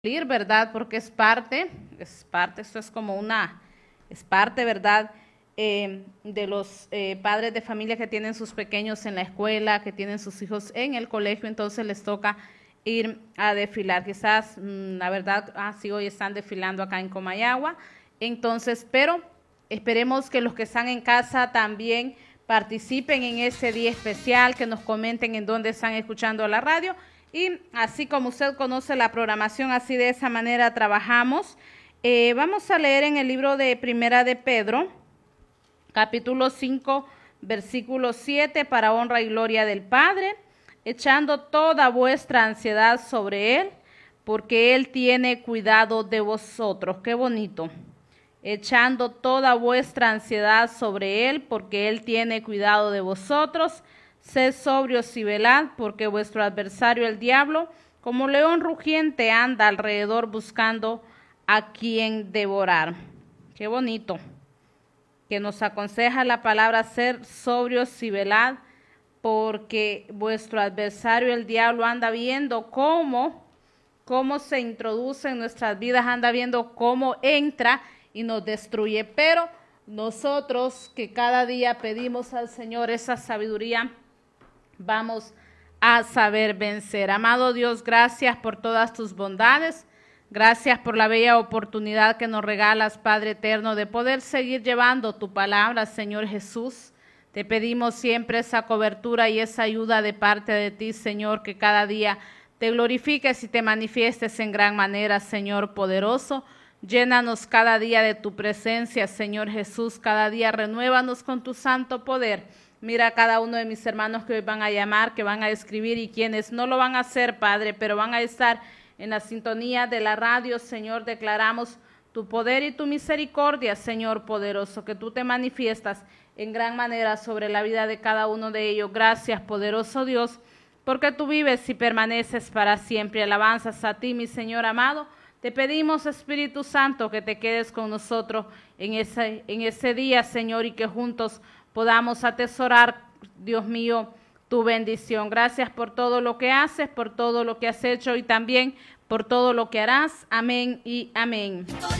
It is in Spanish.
¿verdad? Porque es parte, esto es como es parte, ¿verdad? De los padres de familia que tienen sus pequeños en la escuela, que tienen sus hijos en el colegio, entonces les toca ir a desfilar. Quizás, la verdad, sí, hoy están desfilando acá en Comayagua, entonces, pero esperemos que los que están en casa también participen en ese día especial, que nos comenten en dónde están escuchando la radio. Y así como usted conoce la programación, así de esa manera trabajamos. Vamos a leer en el libro de Primera de Pedro, capítulo 5, versículo 7, para honra y gloria del Padre, echando toda vuestra ansiedad sobre Él, porque Él tiene cuidado de vosotros. Qué bonito. Echando toda vuestra ansiedad sobre Él, porque Él tiene cuidado de vosotros. Sed sobrios y velad, porque vuestro adversario el diablo, como león rugiente, anda alrededor buscando a quien devorar. Qué bonito, que nos aconseja la palabra ser sobrios y velad, porque vuestro adversario el diablo anda viendo cómo se introduce en nuestras vidas, anda viendo cómo entra y nos destruye. Pero nosotros que cada día pedimos al Señor esa sabiduría, vamos a saber vencer. Amado Dios, gracias por todas tus bondades. Gracias por la bella oportunidad que nos regalas, Padre eterno, de poder seguir llevando tu palabra, Señor Jesús. Te pedimos siempre esa cobertura y esa ayuda de parte de ti, Señor, que cada día te glorifiques y te manifiestes en gran manera, Señor poderoso. Llénanos cada día de tu presencia, Señor Jesús. Cada día renuévanos con tu santo poder. Mira a cada uno de mis hermanos que hoy van a llamar, que van a escribir, y quienes no lo van a hacer, Padre, pero van a estar en la sintonía de la radio, Señor. Declaramos tu poder y tu misericordia, Señor poderoso, que tú te manifiestas en gran manera sobre la vida de cada uno de ellos. Gracias, poderoso Dios, porque tú vives y permaneces para siempre. Alabanzas a ti, mi Señor amado. Te pedimos, Espíritu Santo, que te quedes con nosotros en ese día, Señor, y que juntos podamos atesorar, Dios mío, tu bendición. Gracias por todo lo que haces, por todo lo que has hecho y también por todo lo que harás. Amén y amén.